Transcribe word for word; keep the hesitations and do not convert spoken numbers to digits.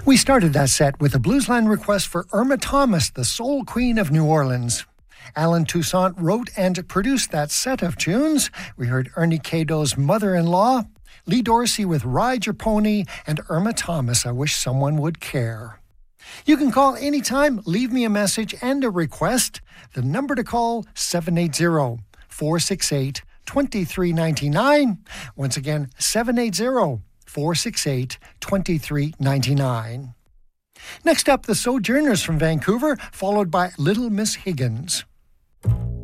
We started that set with a Bluesland request for Irma Thomas, the Soul Queen of New Orleans. Alan Toussaint wrote and produced that set of tunes. We heard Ernie Cado's Mother-in-Law, Lee Dorsey with Ride Your Pony, and Irma Thomas, I Wish Someone Would Care. You can call anytime, leave me a message and a request. The number to call, seven eight zero, four six eight, two three nine nine. Once again, seven eight zero, four six eight, two three nine nine. Next up, the Sojourners from Vancouver, followed by Little Miss Higgins.